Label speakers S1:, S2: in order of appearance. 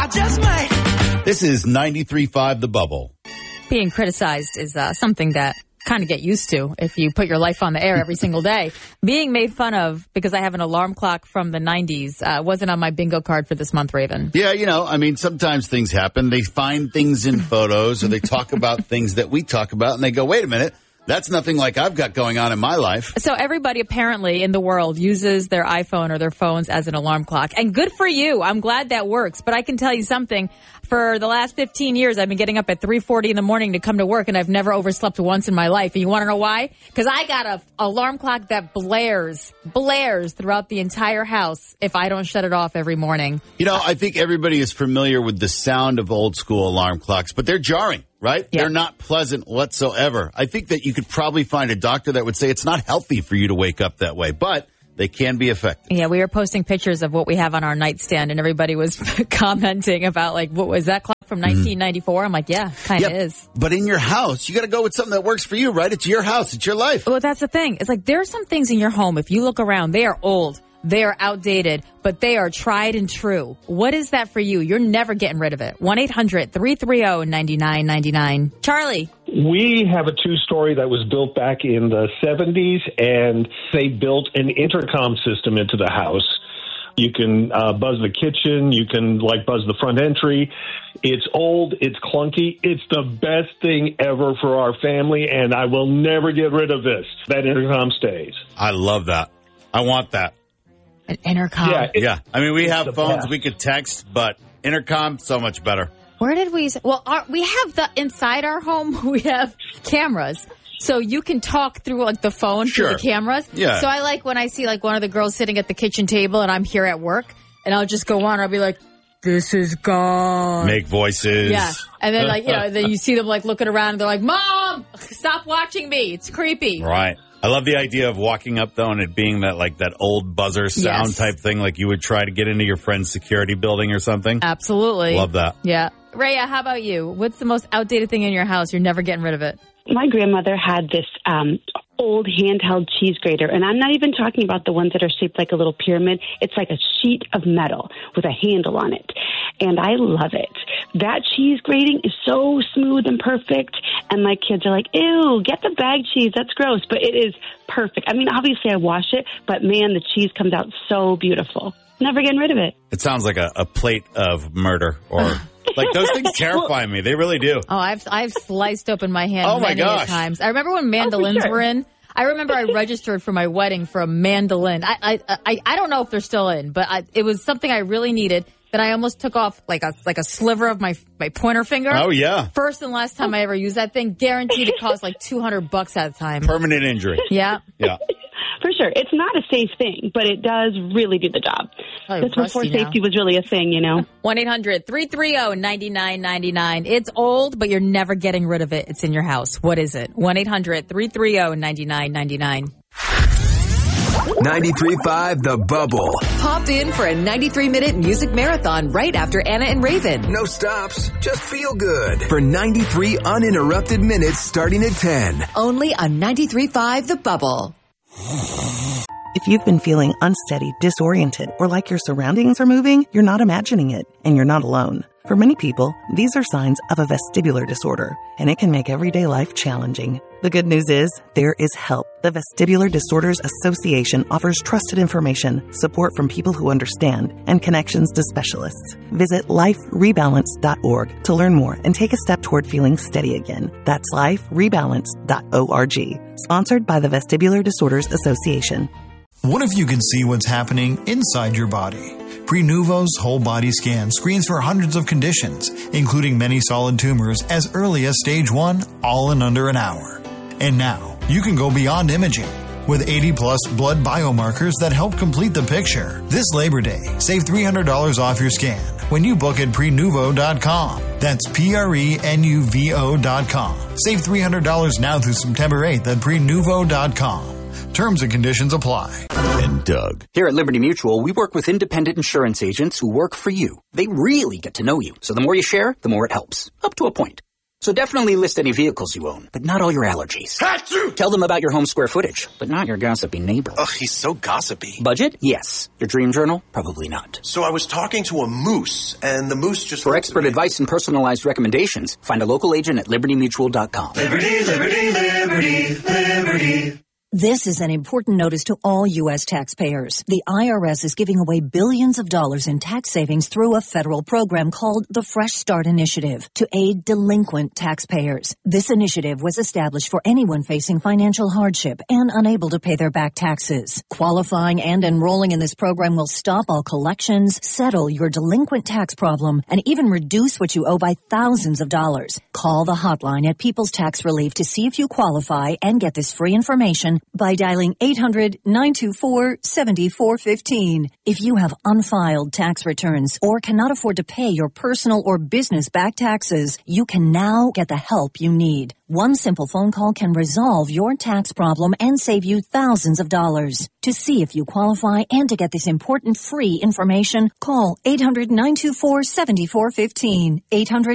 S1: just might.
S2: This is 93.5 The Bubble.
S3: Being criticized is something that kind of get used to if you put your life on the air every single day. Being made fun of because I have an alarm clock from the 90s wasn't on my bingo card for this month, Raven.
S2: Yeah, sometimes things happen. They find things in photos or they talk about things that we talk about and they go, wait a minute. That's nothing like I've got going on in my life.
S3: So everybody apparently in the world uses their iPhone or their phones as an alarm clock. And good for you. I'm glad that works. But I can tell you something. For the last 15 years, I've been getting up at 3:40 in the morning to come to work, and I've never overslept once in my life. And you want to know why? Because I got an alarm clock that blares throughout the entire house if I don't shut it off every morning.
S2: I think everybody is familiar with the sound of old school alarm clocks, but they're jarring. Right?
S3: Yep.
S2: They're not pleasant whatsoever. I think that you could probably find a doctor that would say it's not healthy for you to wake up that way, but they can be effective.
S3: Yeah, we were posting pictures of what we have on our nightstand, and everybody was commenting about, what was that clock from 1994? I'm like, yeah, kind of is.
S2: But in your house, you got to go with something that works for you, right? It's your house. It's your life.
S3: Well, that's the thing. It's like there are some things in your home, if you look around, they are old. They are outdated, but they are tried and true. What is that for you? You're never getting rid of it. 1-800-330-9999. Charlie.
S4: We have a two-story that was built back in the 70s, and they built an intercom system into the house. You can buzz the kitchen. You can, buzz the front entry. It's old. It's clunky. It's the best thing ever for our family, and I will never get rid of this. That intercom stays.
S2: I love that. I want that.
S3: An intercom.
S2: Yeah. We have phones. We could text, but intercom, so much better.
S3: Where did we... Well, we have inside our home, we have cameras. So you can talk through the phone through the cameras.
S2: Yeah.
S3: So I like when I see one of the girls sitting at the kitchen table and I'm here at work and I'll just go on and I'll be like, this is gone.
S2: Make voices.
S3: Yeah. And then then you see them looking around and they're like, Mom, stop watching me. It's creepy.
S2: Right. I love the idea of walking up, though, and it being that old buzzer sound type thing, like you would try to get into your friend's security building or something.
S3: Absolutely.
S2: Love that.
S3: Yeah. Rhea, how about you? What's the most outdated thing in your house? You're never getting rid of it.
S5: My grandmother had this old handheld cheese grater, and I'm not even talking about the ones that are shaped like a little pyramid. It's like a sheet of metal with a handle on it, and I love it. That cheese grating is so smooth and perfect, and my kids are like, ew, get the bag cheese, that's gross, but it is perfect. Obviously I wash it, but man, the cheese comes out so beautiful. Never getting rid of it.
S2: It sounds like a plate of murder or... those things terrify me. They really do.
S3: Oh, I've sliced open my hand many times. I remember when mandolins were in. I remember I registered for my wedding for a mandolin. I don't know if they're still in, but it was something I really needed. That I almost took off like a sliver of my pointer finger.
S2: Oh, yeah.
S3: First and last time I ever used that thing. Guaranteed it cost $200 at a time.
S2: Permanent injury.
S3: Yeah.
S2: Yeah.
S5: For sure. It's not a safe thing, but it does really do the job. That's before safety was really a thing,
S3: 1-800-330-9999. It's old, but you're never getting rid of it. It's in your house. What is it? 1-800-330-9999.
S6: 93.5 The Bubble.
S7: Pop in for a 93-minute music marathon right after Anna and Raven.
S6: No stops, just feel good. For 93 uninterrupted minutes starting at 10.
S7: Only on 93.5 The Bubble.
S8: If you've been feeling unsteady, disoriented, or like your surroundings are moving, you're not imagining it, and you're not alone. For many people, these are signs of a vestibular disorder, and it can make everyday life challenging. The good news is, there is help. The Vestibular Disorders Association offers trusted information, support from people who understand, and connections to specialists. Visit liferebalance.org to learn more and take a step toward feeling steady again. That's liferebalance.org. Sponsored by the Vestibular Disorders Association.
S9: What if you could see what's happening inside your body? Prenuvo's whole body scan screens for hundreds of conditions, including many solid tumors as early as stage 1, all in under an hour. And now, you can go beyond imaging. With 80-plus blood biomarkers that help complete the picture. This Labor Day, save $300 off your scan when you book at Prenuvo.com. That's Prenuvo.com. Save $300 now through September 8th at Prenuvo.com. Terms and conditions apply.
S2: And Doug.
S10: Here at Liberty Mutual, we work with independent insurance agents who work for you. They really get to know you. So the more you share, the more it helps. Up to a point. So definitely list any vehicles you own, but not all your allergies. Achoo! Tell them about your home square footage, but not your gossipy neighbor.
S1: Ugh, he's so gossipy.
S10: Budget? Yes. Your dream journal? Probably not.
S1: So I was talking to a moose, and the moose just...
S10: For expert advice and personalized recommendations, find a local agent at libertymutual.com.
S11: Liberty, liberty, liberty, liberty.
S12: This is an important notice to all U.S. taxpayers. The IRS is giving away billions of dollars in tax savings through a federal program called the Fresh Start Initiative to aid delinquent taxpayers. This initiative was established for anyone facing financial hardship and unable to pay their back taxes. Qualifying and enrolling in this program will stop all collections, settle your delinquent tax problem, and even reduce what you owe by thousands of dollars. Call the hotline at People's Tax Relief to see if you qualify and get this free information by dialing 800-924-7415. If you have unfiled tax returns or cannot afford to pay your personal or business back taxes, you can now get the help you need. One simple phone call can resolve your tax problem and save you thousands of dollars. To see if you qualify and to get this important free information, call 800-924-7415. 800